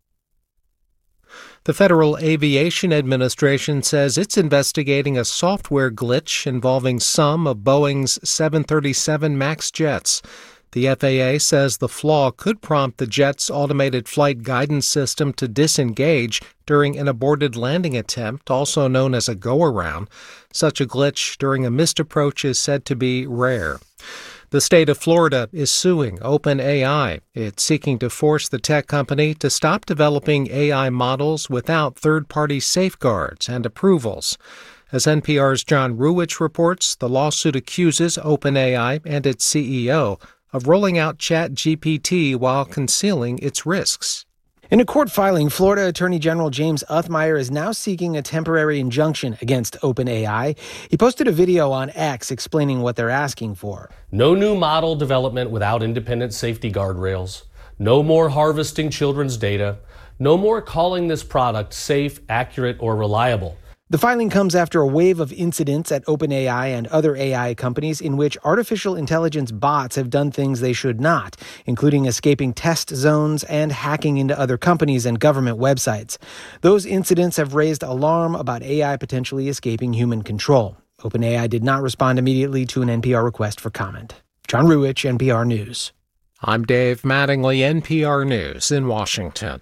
The Federal Aviation Administration says it's investigating a software glitch involving some of Boeing's seven thirty-seven MAX jets. The F A A says the flaw could prompt the jet's automated flight guidance system to disengage during an aborted landing attempt, also known as a go-around. Such a glitch during a missed approach is said to be rare. The state of Florida is suing OpenAI. It's seeking to force the tech company to stop developing A I models without third-party safeguards and approvals. As N P R's John Ruwitch reports, the lawsuit accuses OpenAI and its C E O of rolling out Chat G P T while concealing its risks.
In a court filing, Florida Attorney General James Othmeyer is now seeking a temporary injunction against OpenAI. He posted a video on X explaining what they're asking for.
No new model development without independent safety guardrails. No more harvesting children's data. No more calling this product safe, accurate, or reliable.
The filing comes after a wave of incidents at OpenAI and other A I companies in which artificial intelligence bots have done things they should not, including escaping test zones and hacking into other companies and government websites. Those incidents have raised alarm about A I potentially escaping human control. OpenAI did not respond immediately to an N P R request for comment. John Ruwitch, N P R News.
I'm Dave Mattingly, N P R News in Washington.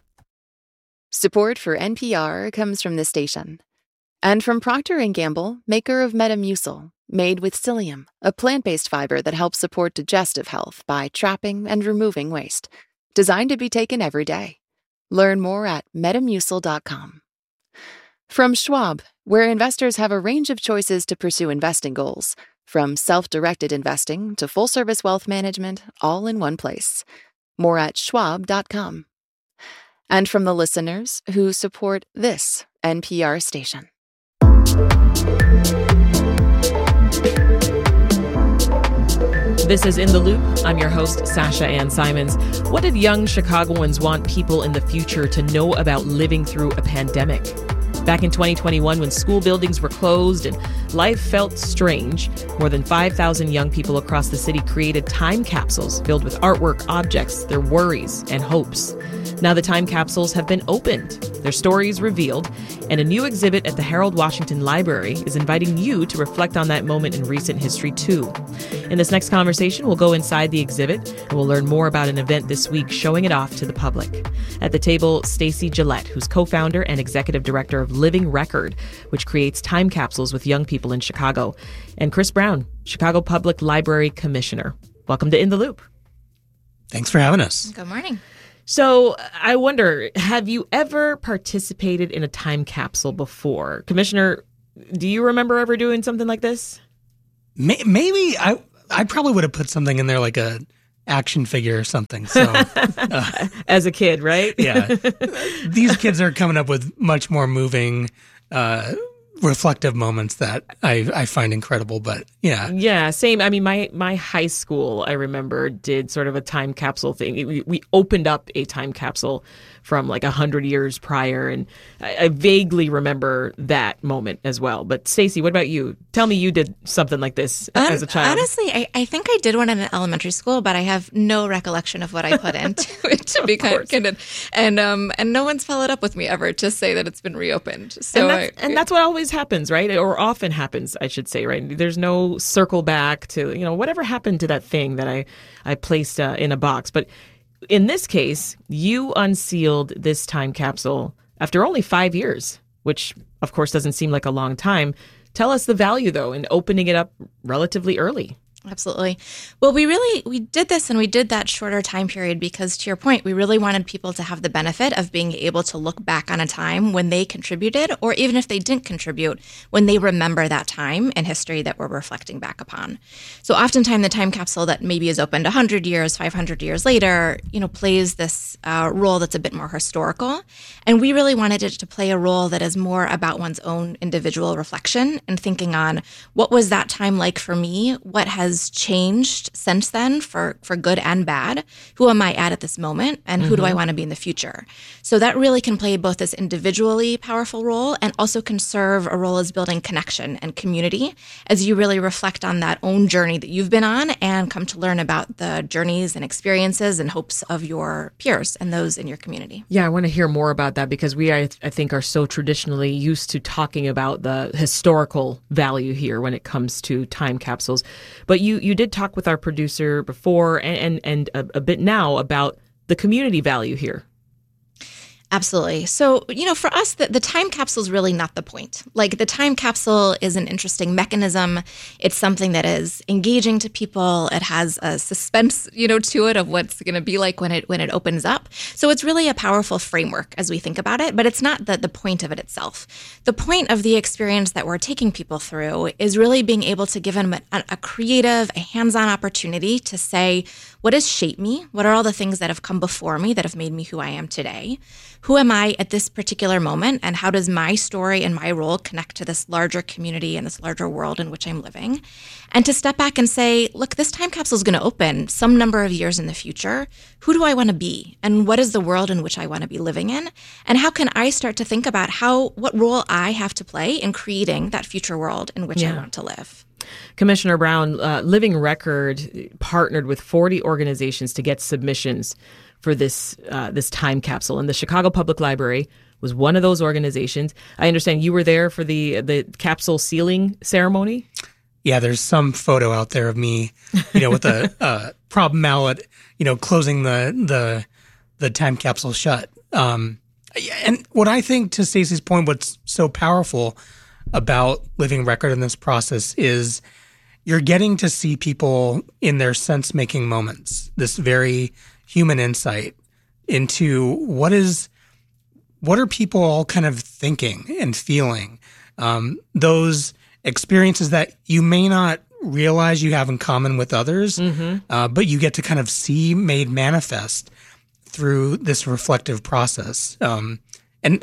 Support for N P R comes from this station. And from Procter and Gamble, maker of Metamucil, made with psyllium, a plant-based fiber that helps support digestive health by trapping and removing waste. Designed to be taken every day. Learn more at metamucil dot com. From Schwab, where investors have a range of choices to pursue investing goals, from self-directed investing to full-service wealth management, all in one place. More at schwab dot com. And from the listeners who support this N P R station.
This is In the Loop. I'm your host, Sasha Ann Simons. What did young Chicagoans want people in the future to know about living through a pandemic? Back in twenty twenty-one, when school buildings were closed and life felt strange, more than five thousand young people across the city created time capsules filled with artwork, objects, their worries, and hopes. Now the time capsules have been opened, their stories revealed, and a new exhibit at the Harold Washington Library is inviting you to reflect on that moment in recent history, too. In this next conversation, we'll go inside the exhibit and we'll learn more about an event this week showing it off to the public. At the table, Stacy Gillette, who's co-founder and executive director of Living Record, which creates time capsules with young people in Chicago, and Chris Brown, Chicago Public Library Commissioner. Welcome to In the Loop.
Thanks for having us.
Good morning.
So I wonder, have you ever participated in a time capsule before? Commissioner, do you remember ever doing something like this?
Maybe I I probably would have put something in there like a action figure or something. So uh,
as a kid, right?
Yeah. These kids are coming up with much more moving, uh, reflective moments that I, I find incredible, but yeah.
Yeah, same. I mean, my, my high school, I remember, did sort of a time capsule thing. We, we opened up a time capsule from like one hundred years prior, and I, I vaguely remember that moment as well. But Stacey, what about you? Tell me you did something like this
um,
as a child.
Honestly, I, I think I did one in elementary school, but I have no recollection of what I put into it, to be kind of candid. And, um, and no one's followed up with me ever to say that it's been reopened. So
and that's,
I,
and that's what always happens, right? Or often happens, I should say, right? There's no circle back to, you know, whatever happened to that thing that I, I placed uh, in a box. But in this case, you unsealed this time capsule after only five years, which, of course, doesn't seem like a long time. Tell us the value, though, in opening it up relatively early.
Absolutely. Well, we really, we did this and we did that shorter time period because, to your point, we really wanted people to have the benefit of being able to look back on a time when they contributed, or even if they didn't contribute, when they remember that time in history that we're reflecting back upon. So oftentimes the time capsule that maybe is opened one hundred years, five hundred years later, you know, plays this uh, role that's a bit more historical. And we really wanted it to play a role that is more about one's own individual reflection and thinking on what was that time like for me? What has changed since then for, for good and bad? Who am I at at this moment? And who mm-hmm. do I want to be in the future? So that really can play both this individually powerful role and also can serve a role as building connection and community as you really reflect on that own journey that you've been on and come to learn about the journeys and experiences and hopes of your peers and those in your community.
Yeah, I want to hear more about that because we, I, I think, are so traditionally used to talking about the historical value here when it comes to time capsules. But you, you did talk with our producer before and, and, and a, a bit now about the community value here.
Absolutely. So, you know, for us, the, the time capsule is really not the point. Like, the time capsule is an interesting mechanism. It's something that is engaging to people. It has a suspense, you know, to it of what's going to be like when it when it opens up. So it's really a powerful framework as we think about it, but it's not the, the point of it itself. The point of the experience that we're taking people through is really being able to give them a, a creative, a hands-on opportunity to say, what has shaped me? What are all the things that have come before me that have made me who I am today? Who am I at this particular moment, and how does my story and my role connect to this larger community and this larger world in which I'm living? And to step back and say, look, this time capsule is going to open some number of years in the future. Who do I want to be? And what is the world in which I want to be living in? And how can I start to think about how, what role I have to play in creating that future world in which yeah. I want to live?
Commissioner Brown, uh, Living Record partnered with forty organizations to get submissions for this uh, this time capsule, and the Chicago Public Library was one of those organizations. I understand you were there for the the capsule sealing ceremony.
Yeah, there's some photo out there of me, you know, with a uh, prop mallet, you know, closing the the the time capsule shut. Um, and what I think, to Stacey's point, what's so powerful about Living Record in this process is you're getting to see people in their sense-making moments, this very human insight into what is, what are people all kind of thinking and feeling, um, those experiences that you may not realize you have in common with others, mm-hmm. uh, but you get to kind of see made manifest through this reflective process. Um, and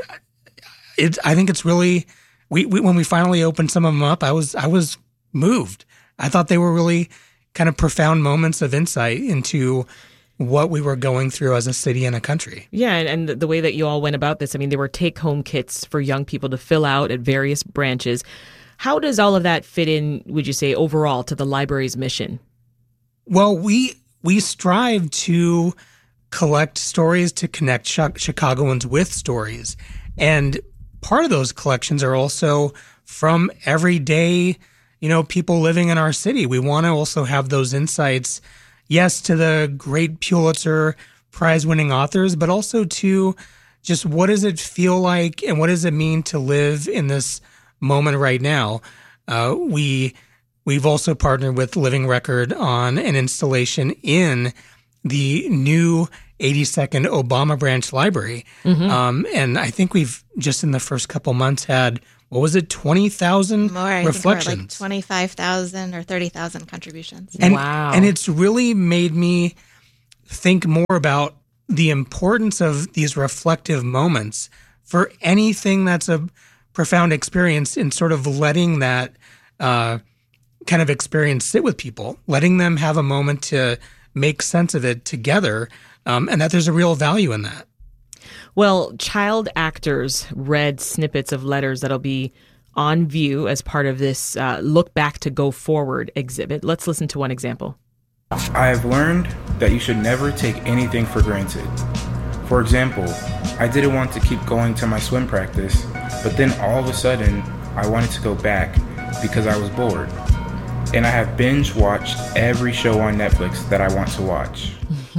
it, I think it's really, we, we when we finally opened some of them up, I was I was moved. I thought they were really kind of profound moments of insight into what we were going through as a city and a country.
Yeah, and, and the way that you all went about this, I mean, there were take-home kits for young people to fill out at various branches. How does all of that fit in, would you say, overall to the library's mission?
Well, we we strive to collect stories to connect Chicagoans with stories. And part of those collections are also from everyday, you know, people living in our city. We want to also have those insights, yes, to the great Pulitzer Prize-winning authors, but also to just what does it feel like and what does it mean to live in this moment right now. Uh, we, we've also partnered with Living Record on an installation in the new eighty-second Obama Branch Library. Mm-hmm. Um, and I think we've just in the first couple months had, what was it, twenty thousand reflections?
Think like twenty-five thousand or thirty thousand contributions.
And,
wow.
And it's really made me think more about the importance of these reflective moments for anything that's a profound experience in sort of letting that uh, kind of experience sit with people, letting them have a moment to make sense of it together, um, and that there's a real value in that.
Well, child actors read snippets of letters that'll be on view as part of this uh, Look Back to Go Forward exhibit. Let's listen to one example.
I have learned that you should never take anything for granted. For example, I didn't want to keep going to my swim practice, but then all of a sudden, I wanted to go back because I was bored. And I have binge watched every show on Netflix that I want to watch.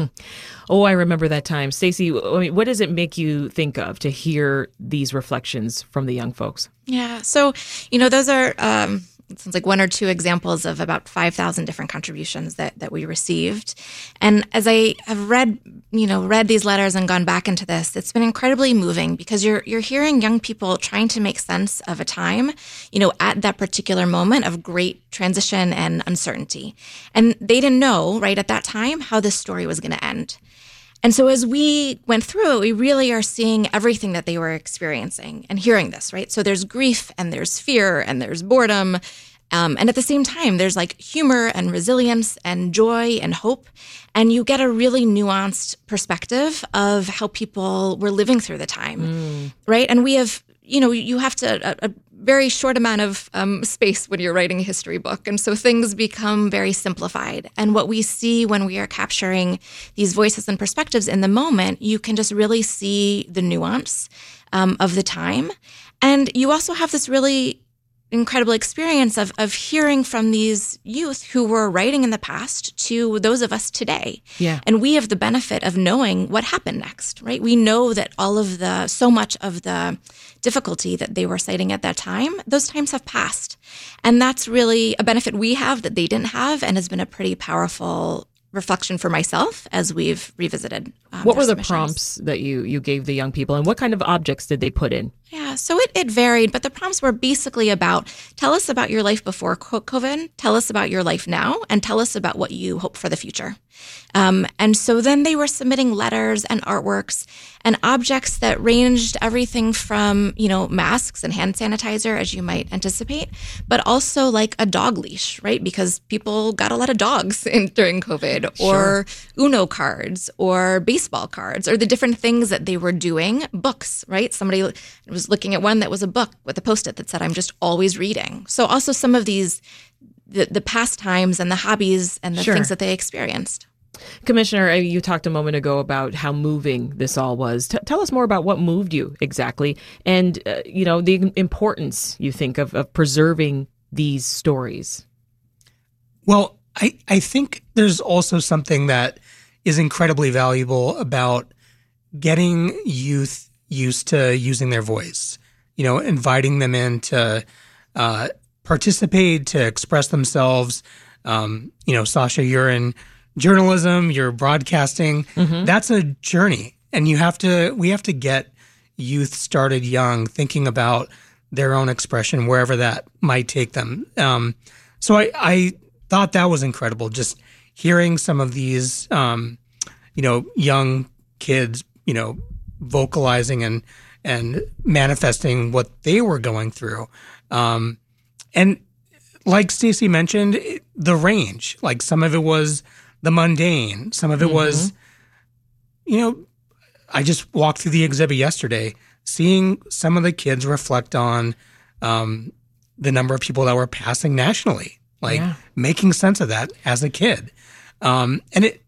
Oh, I remember that time. Stacey, I mean, what does it make you think of to hear these reflections from the young folks?
Yeah. So, you know, those are, um, it sounds like one or two examples of about five thousand different contributions that, that we received. And as I have read, you know, read these letters and gone back into this, it's been incredibly moving because you're, you're hearing young people trying to make sense of a time, you know, at that particular moment of great transition and uncertainty. And they didn't know, right, at that time, how this story was going to end. And so as we went through it, we really are seeing everything that they were experiencing and hearing this, right? So there's grief and there's fear and there's boredom. Um, and at the same time, there's like humor and resilience and joy and hope. And you get a really nuanced perspective of how people were living through the time, mm. right? And we have, you know, you have to, a, a very short amount of um, space when you're writing a history book. And so things become very simplified. And what we see when we are capturing these voices and perspectives in the moment, you can just really see the nuance um, of the time. And you also have this really incredible experience of of hearing from these youth who were writing in the past to those of us today.
Yeah.
And we have the benefit of knowing what happened next, right? We know that all of the, so much of the difficulty that they were citing at that time, those times have passed. And that's really a benefit we have that they didn't have and has been a pretty powerful reflection for myself as we've revisited. Um,
what were the prompts that you, you gave the young people and what kind of objects did they put in?
Yeah, so it, it varied, but the prompts were basically about, tell us about your life before COVID, tell us about your life now, and tell us about what you hope for the future. Um, and so then they were submitting letters and artworks and objects that ranged everything from, you know, masks and hand sanitizer, as you might anticipate, but also like a dog leash, right? Because people got a lot of dogs in, during COVID, or sure. Uno cards, or baseball cards, or the different things that they were doing, books, right? Somebody was looking at one that was a book with a Post-it that said, I'm just always reading. So also some of these, the, the pastimes and the hobbies and the
sure.
things that they experienced.
Commissioner, you talked a moment ago about how moving this all was. T- tell us more about what moved you exactly and, uh, you know, the importance, you think, of, of preserving these stories.
Well, I, I think there's also something that is incredibly valuable about getting youth used to using their voice, you know, inviting them in to uh, participate, to express themselves. Um, you know, Sasha, you're in journalism, you're broadcasting. Mm-hmm. That's a journey. And you have to, we have to get youth started young, thinking about their own expression, wherever that might take them. Um, so I, I thought that was incredible, just hearing some of these, um, you know, young kids, you know, vocalizing and and manifesting what they were going through. Um, and like Stacey mentioned, it, the range, like some of it was the mundane, some of it mm-hmm. was you know, I just walked through the exhibit yesterday, seeing some of the kids reflect on um, the number of people that were passing nationally, like yeah. making sense of that as a kid. Um, and it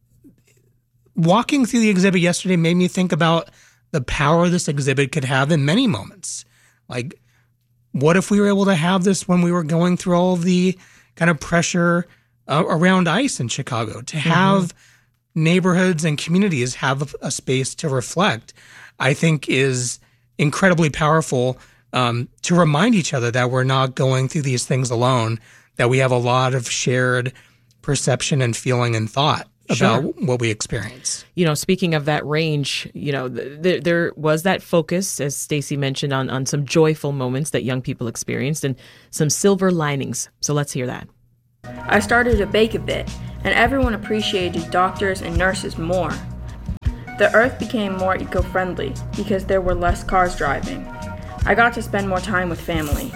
walking through the exhibit yesterday made me think about the power this exhibit could have in many moments. Like, what if we were able to have this when we were going through all of the kind of pressure uh, around ICE in Chicago, to have mm-hmm. neighborhoods and communities have a, a space to reflect, I think is incredibly powerful um, to remind each other that we're not going through these things alone, that we have a lot of shared perception and feeling and thought about sure. what we experience.
You know, speaking of that range, you know, th- th- there was that focus, as Stacey mentioned, on, on some joyful moments that young people experienced and some silver linings. So let's hear that.
I started to bake a bit, and everyone appreciated doctors and nurses more. The earth became more eco-friendly because there were less cars driving. I got to spend more time with family.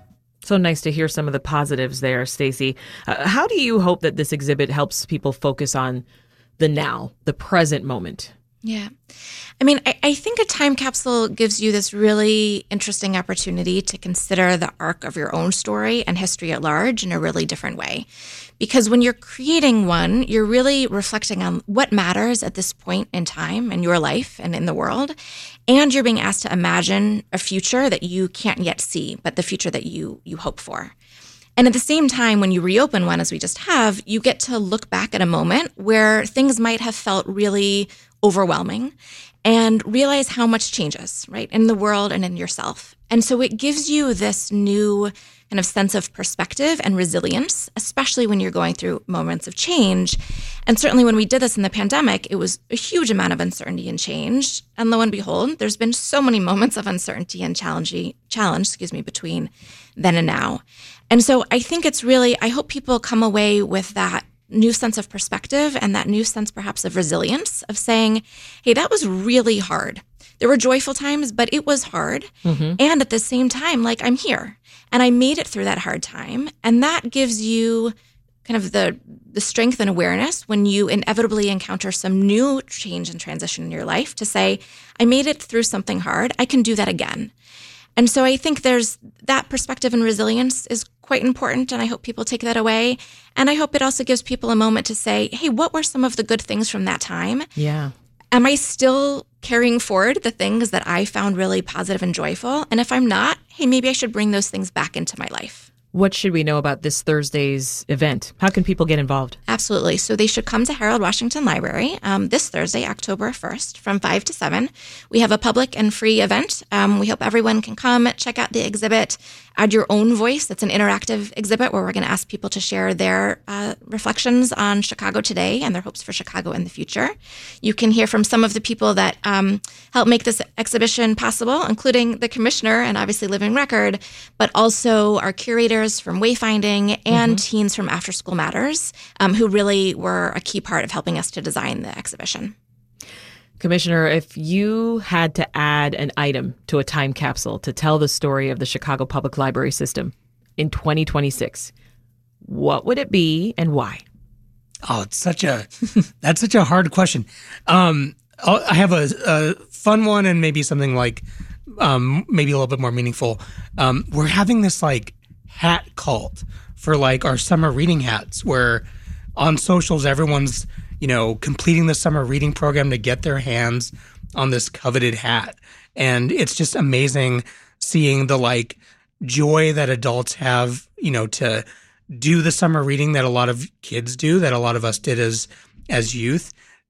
So nice to hear some of the positives there, Stacey. Uh, how do you hope that this exhibit helps people focus on the now, the present moment?
Yeah. I mean, I, I think a time capsule gives you this really interesting opportunity to consider the arc of your own story and history at large in a really different way. Because when you're creating one, you're really reflecting on what matters at this point in time in your life and in the world. And you're being asked to imagine a future that you can't yet see, but the future that you you hope for. And at the same time, when you reopen one, as we just have, you get to look back at a moment where things might have felt really overwhelming and realize how much changes, right, in the world and in yourself. And so it gives you this new kind of sense of perspective and resilience, especially when you're going through moments of change. And certainly when we did this in the pandemic, it was a huge amount of uncertainty and change. And lo and behold, there's been so many moments of uncertainty and challenge, challenge, excuse me, between then and now. And so I think it's really, I hope people come away with that new sense of perspective and that new sense perhaps of resilience of saying, hey, that was really hard. There were joyful times, but it was hard. Mm-hmm. And at the same time, like, I'm here and I made it through that hard time. And that gives you kind of the the strength and awareness when you inevitably encounter some new change and transition in your life to say, I made it through something hard. I can do that again. And so I think there's that perspective and resilience is quite important, and I hope people take that away. And I hope it also gives people a moment to say, hey, what were some of the good things from that time?
Yeah.
Am I still carrying forward the things that I found really positive and joyful? And if I'm not, hey, maybe I should bring those things back into my life.
What should we know about this Thursday's event? How can people get involved?
Absolutely. So they should come to Harold Washington Library um, this Thursday, October first, from five to seven. We have a public and free event. Um, we hope everyone can come, check out the exhibit, add your own voice. It's an interactive exhibit where we're going to ask people to share their uh, reflections on Chicago today and their hopes for Chicago in the future. You can hear from some of the people that um, help make this exhibition possible, including the commissioner and obviously Living Record, but also our curators from Wayfinding and mm-hmm. teens from After School Matters, um, who really were a key part of helping us to design the exhibition.
Commissioner, if you had to add an item to a time capsule to tell the story of the Chicago Public Library system in twenty twenty-six, what would it be and why?
Oh, it's such a, that's such a hard question. Um, I'll, I have a, a fun one and maybe something like, um, maybe a little bit more meaningful. Um, we're having this like hat cult for like our summer reading hats where on socials, everyone's, you know, completing the summer reading program to get their hands on this coveted hat. And it's just amazing seeing the like joy that adults have, you know, to do the summer reading that a lot of kids do, that a lot of us did as, as youth,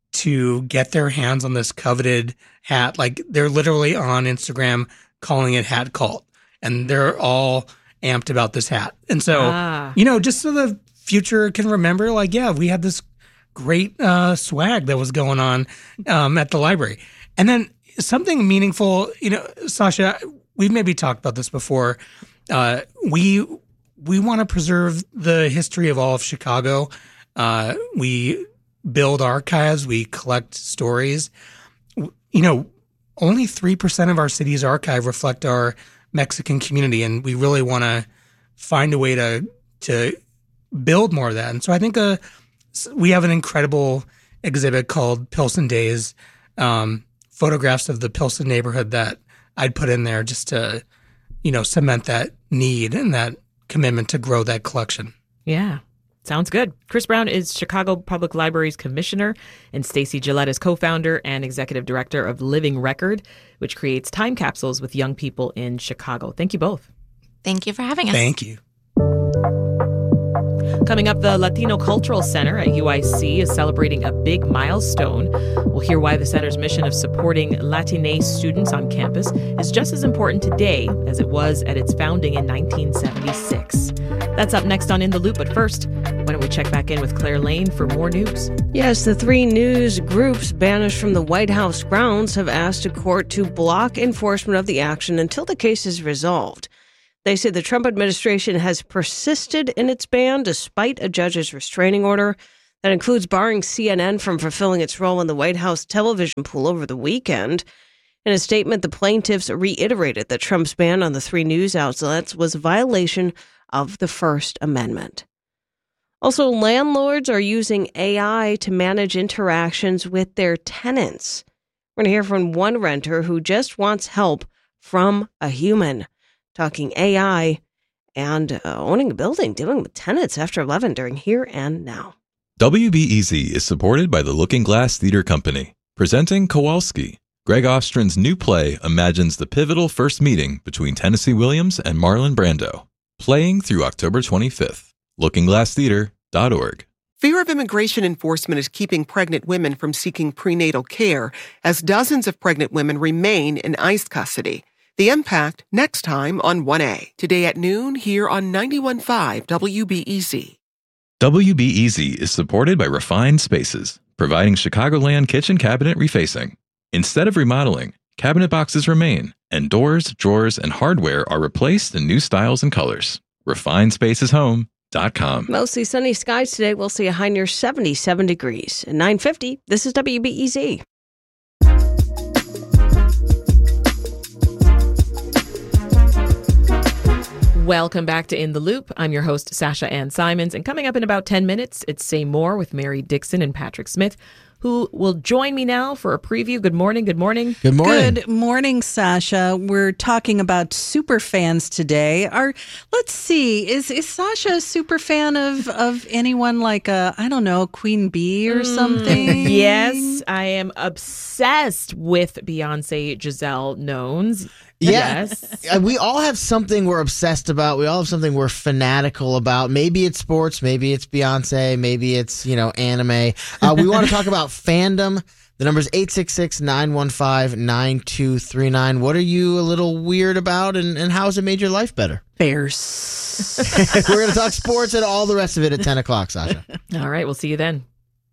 to get their hands on this coveted hat. Like they're literally on Instagram calling it Hat Cult, and they're all amped about this hat. And so, ah. you know, just so the future can remember, like, yeah, we had this great uh, swag that was going on um, at the library. And then something meaningful, you know, Sasha, we've maybe talked about this before. Uh, we we want to preserve the history of all of Chicago. Uh, we build archives. We collect stories. You know, only three percent of our city's archive reflect our Mexican community, and we really want to find a way to to build more of that. And so I think uh, we have an incredible exhibit called Pilsen Days um, photographs of the Pilsen neighborhood that I'd put in there just to, you know, cement that need and that commitment to grow that collection.
Yeah. Sounds good. Chris Brown is Chicago Public Library's commissioner, and Stacy Gillette is co-founder and executive director of Living Record, which creates time capsules with young people in Chicago. Thank you both.
Thank you for having us.
Thank you.
Coming up, the Latino Cultural Center at U I C is celebrating a big milestone. We'll hear why the center's mission of supporting Latinx students on campus is just as important today as it was at its founding in nineteen seventy-six. That's up next on In the Loop, but first, why don't we check back in with Claire Lane for more news?
Yes, the three news groups banished from the White House grounds have asked a court to block enforcement of the action until the case is resolved. They say the Trump administration has persisted in its ban despite a judge's restraining order. That includes barring C N N from fulfilling its role in the White House television pool over the weekend. In a statement, the plaintiffs reiterated that Trump's ban on the three news outlets was a violation of the First Amendment. Also, landlords are using A I to manage interactions with their tenants. We're going to hear from one renter who just wants help from a human. Talking A I and uh, owning a building, dealing with tenants after eleven during Here and Now.
W B E Z is supported by the Looking Glass Theater Company, presenting Kowalski. Greg Ostrin's new play imagines the pivotal first meeting between Tennessee Williams and Marlon Brando, playing through October twenty-fifth. looking glass theater dot org.
Fear of immigration enforcement is keeping pregnant women from seeking prenatal care as dozens of pregnant women remain in ICE custody. The impact next time on one A. Today at noon here on ninety-one point five W B E Z.
W B E Z is supported by Refined Spaces, providing Chicagoland kitchen cabinet refacing. Instead of remodeling, cabinet boxes remain, and doors, drawers, and hardware are replaced in new styles and colors. refined spaces home dot com.
Mostly sunny skies today. We'll see a high near seventy-seven degrees. At nine fifty, this is W B E Z.
Welcome back to In the Loop. I'm your host, Sasha Ann Simons. And coming up in about ten minutes, it's Say More with Mary Dixon and Patrick Smith, who will join me now for a preview. Good morning. Good morning.
Good morning.
Good morning, Sasha. We're talking about super fans today. Are let's see, is is Sasha a super fan of of anyone like a I don't know Queen Bee or mm. something?
Yes, I am obsessed with Beyonce Giselle Knowles.
Yeah,
yes.
We all have something we're obsessed about. We all have something we're fanatical about. Maybe it's sports, maybe it's Beyonce, maybe it's, you know, anime. Uh, we want to talk about fandom. The number is eight six six, nine one five, nine two three nine. What are you a little weird about, and, and how has it made your life better?
Bears.
We're going to talk sports and all the rest of it at ten o'clock, Sasha.
All right, we'll see you then.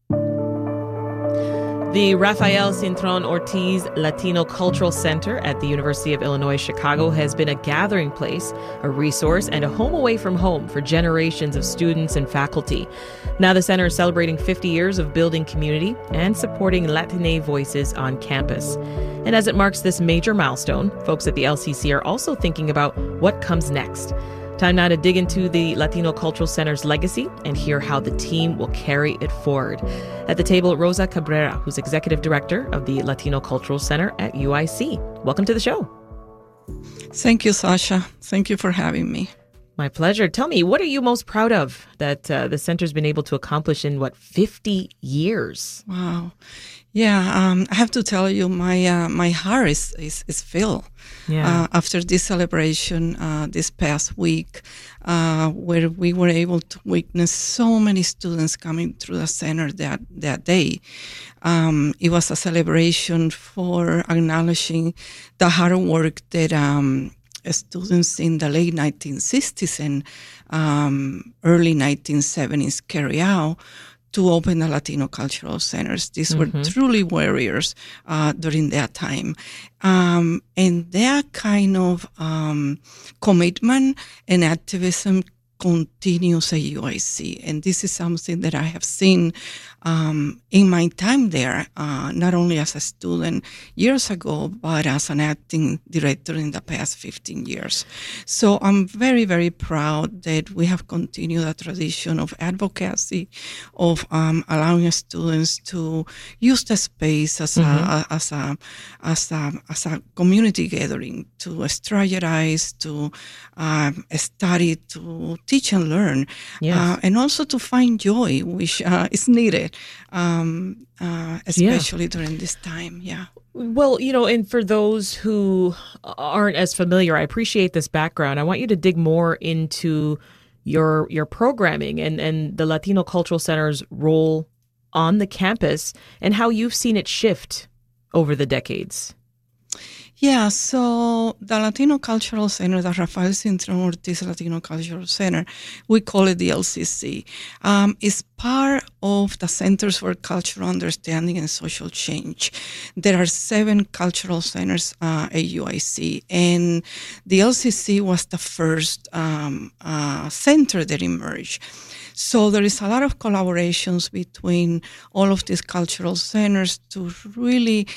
The Rafael Cintron Ortiz Latino Cultural Center at the University of Illinois Chicago has been a gathering place, a resource, and a home away from home for generations of students and faculty. Now the center is celebrating fifty years of building community and supporting Latine voices on campus. And as it marks this major milestone, folks at the L C C are also thinking about what comes next. Time now to dig into the Latino Cultural Center's legacy and hear how the team will carry it forward. At the table, Rosa Cabrera, who's executive director of the Latino Cultural Center at U I C. Welcome to the show.
Thank you, Sasha. Thank you for having me.
My pleasure. Tell me, what are you most proud of that uh, the center's been able to accomplish in, what, fifty years?
Wow. Yeah, um, I have to tell you, my uh, my heart is, is, is filled.
Yeah.
Uh, after this celebration uh, this past week, uh, where we were able to witness so many students coming through the center that, that day. Um, it was a celebration for acknowledging the hard work that um, students in the late nineteen sixties and um, early nineteen seventies carry out to open the Latino cultural centers. These mm-hmm. were truly warriors uh, during that time. Um, and that kind of um, commitment and activism continues at U I C. And this is something that I have seen um, in my time there, uh, not only as a student years ago, but as an acting director in the past fifteen years. So I'm very, very proud that we have continued a tradition of advocacy, of um, allowing students to use the space as, mm-hmm. a, as, a, as, a, as a community gathering, to strategize, to um, study, to teach and learn,
yes.
uh, and also to find joy, which uh, is needed, um, uh, especially yeah. during this time. Yeah.
Well, you know, and for those who aren't as familiar, I appreciate this background. I want you to dig more into your your programming and, and the Latino Cultural Center's role on the campus and how you've seen it shift over the decades.
Yeah, so the Latino Cultural Center, the Rafael Cintron Ortiz Latino Cultural Center, we call it the L C C, um, is part of the Centers for Cultural Understanding and Social Change. There are seven cultural centers uh, at U I C, and the L C C was the first um, uh, center that emerged. So there is a lot of collaborations between all of these cultural centers to really